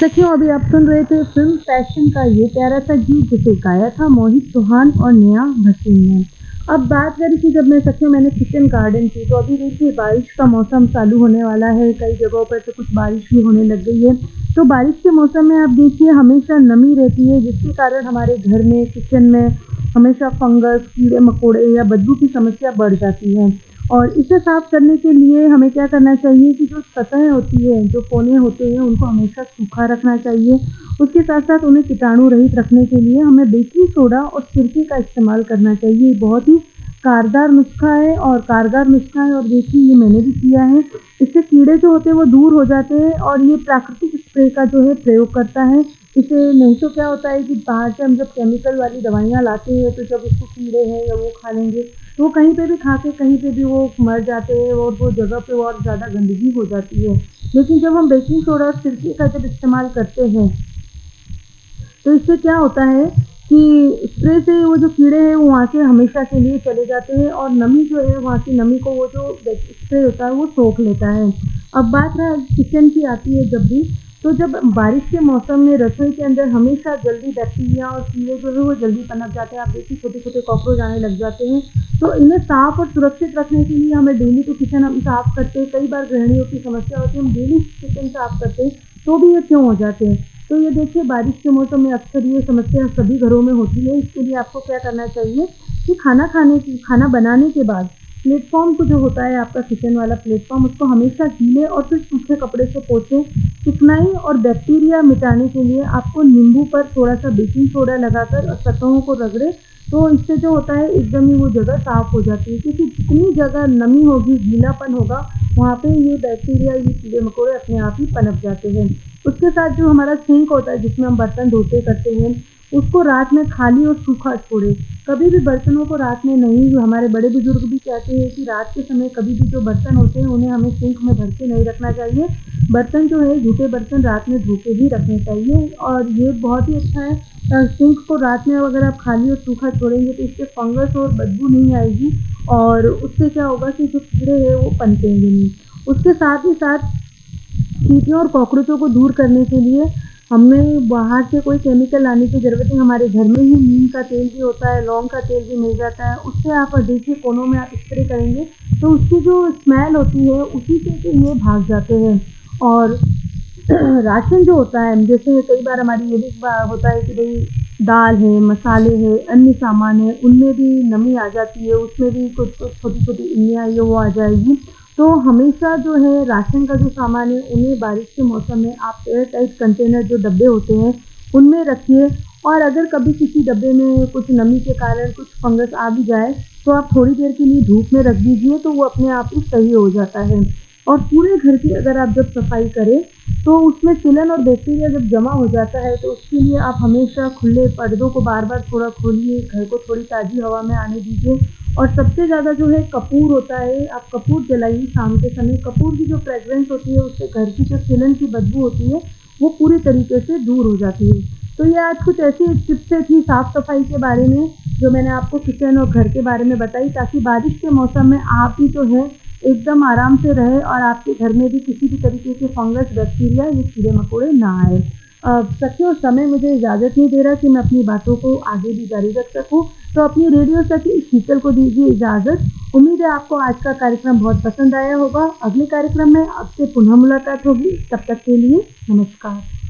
सखियों, अभी आप सुन रहे थे फिल्म पैशन का ये प्यारा सा गीत जिसे गाया था मोहित चौहान और नेहा भसीन ने। अब बात करी थी जब मैंने किचन गार्डन की, तो अभी देखिए बारिश का मौसम चालू होने वाला है। कई जगहों पर तो कुछ बारिश भी होने लग गई है। तो बारिश के मौसम में आप देखिए हमेशा नमी रहती है, जिसके कारण हमारे घर में किचन में हमेशा फंगस, कीड़े मकोड़े या बदबू की समस्या बढ़ जाती है। और इसे साफ करने के लिए हमें क्या करना चाहिए कि जो सतहें होती है, जो कोने होते हैं, उनको हमेशा सूखा रखना चाहिए। उसके साथ साथ उन्हें कीटाणु रहित रखने के लिए हमें बेकिंग सोडा और सिरके का इस्तेमाल करना चाहिए। बहुत ही कारगर नुस्खा है और देखिए ये मैंने भी किया है। इससे कीड़े जो होते हैं वो दूर हो जाते हैं और ये प्राकृतिक स्प्रे का जो है प्रयोग करता है। इसे नहीं तो क्या होता है कि बाहर से हम जब केमिकल वाली दवाइयाँ लाते हैं, तो जब उसको कीड़े हैं या वो खा लेंगे, तो वो कहीं पे भी खा के कहीं पे भी वो मर जाते हैं और वो जगह पे और ज़्यादा गंदगी हो जाती है। लेकिन जब हम बेकिंग सोडा और सिरके का जब इस्तेमाल करते हैं, तो इससे क्या होता है कि स्प्रे से वो जो कीड़े हैं वो वहाँ से हमेशा के लिए चले जाते हैं और नमी जो है वहाँ की नमी को वो जो स्प्रे होता है वो सोख लेता है। अब बात रहा किचन की आती है जब भी, तो जब बारिश के मौसम में रसोई के अंदर हमेशा जल्दी बैक्टीरिया और कीड़े जो है वो जल्दी पनप जाते हैं। आप देखिए छोटे छोटे कॉकरोच आने लग जाते हैं। तो इन्हें साफ और सुरक्षित रखने के लिए हमें डेली तो किचन हम साफ करते हैं। कई बार गृहिणियों की समस्या होती है, हम डेली किचन साफ करते हैं तो भी ये क्यों हो जाते हैं। तो ये देखिए बारिश के मौसम में अक्सर ये समस्या सभी घरों में होती है। इसके लिए आपको क्या करना चाहिए कि खाना बनाने के बाद प्लेटफॉर्म को जो होता है आपका किचन वाला प्लेटफॉर्म, उसको हमेशा गीले और फिर सूखे कपड़े से पोंछें। चिकनाई और बैक्टीरिया मिटाने के लिए आपको नींबू पर थोड़ा सा बेकिंग सोडा लगाकर सतहों को रगड़े, तो इससे जो होता है एकदम ही वो जगह साफ हो जाती है। क्योंकि जितनी जगह नमी होगी, गीलापन होगा, वहाँ पे ये बैक्टीरिया, ये कीड़े मकोड़े अपने आप ही पनप जाते हैं। उसके साथ जो हमारा सिंक होता है जिसमें हम बर्तन धोते करते हैं, उसको रात में खाली और सूखा छोड़ें। कभी भी बर्तनों को रात में नहीं, जो हमारे बड़े बुजुर्ग भी कहते हैं कि रात के समय कभी भी जो बर्तन होते हैं उन्हें हमें सिंक में भर के नहीं रखना चाहिए। बर्तन जो है, जूठे बर्तन रात में धो के ही रखने चाहिए और ये बहुत ही अच्छा है। सिंक को रात में अगर आप खाली और सूखा छोड़ेंगे तो इससे फंगस और बदबू नहीं आएगी और उससे क्या होगा कि जो कीड़े हैं वो पनपेंगे नहीं। उसके साथ ही साथ चींटियों और कॉकरोचों को दूर करने के लिए हमें बाहर से कोई केमिकल लाने की ज़रूरत नहीं। हमारे घर में ही नीम का तेल भी होता है, लौंग का तेल भी मिल जाता है। उससे आप देखिए कोनों में आप स्प्रे करेंगे तो उसकी जो स्मेल होती है उसी से तो ये भाग जाते हैं। और राशन जो होता है, जैसे कई बार हमारी ये भी होता है कि भाई दाल है, मसाले हैं, अन्य सामान है, उनमें भी नमी आ जाती है, उसमें भी कुछ कुछ छोटी छोटी इल्लियाँ ये वो आ जाएगी। तो हमेशा जो है राशन का जो सामान है उन्हें बारिश के मौसम में आप एयर टाइट कंटेनर जो डब्बे होते हैं उनमें रखिए। और अगर कभी किसी डब्बे में कुछ नमी के कारण कुछ फंगस आ भी जाए, तो आप थोड़ी देर के लिए धूप में रख दीजिए, तो वो अपने आप ही सही हो जाता है। और पूरे घर की अगर आप जब सफाई करें, तो उसमें सिलन और बैक्टीरिया जब जमा हो जाता है, तो उसके लिए आप हमेशा खुले पर्दों को बार बार थोड़ा खोलिए, घर को थोड़ी ताज़ी हवा में आने दीजिए। और सबसे ज़्यादा जो है कपूर होता है, आप कपूर जलाइए शाम के समय। कपूर की जो फ्रेग्रेंस होती है उससे घर की जो सिलन की बदबू होती है वो पूरी तरीके से दूर हो जाती है। तो ये आज कुछ ऐसी टिप्स थी साफ़ सफाई के बारे में, जो मैंने आपको किचन और घर के बारे में बताई, ताकि बारिश के मौसम में आप भी जो है एकदम आराम से रहे और आपके घर में भी किसी भी तरीके के फंगस, बैक्टीरिया या कीड़े मकोड़े ना आए। सच्चों समय मुझे इजाज़त नहीं दे रहा कि मैं अपनी बातों को आगे भी जारी रख सकूं, तो अपनी रेडियो सखी शीतल को दीजिए इजाज़त। उम्मीद है आपको आज का कार्यक्रम बहुत पसंद आया होगा। अगले कार्यक्रम में आपसे पुनः मुलाकात होगी। तब तक के लिए नमस्कार।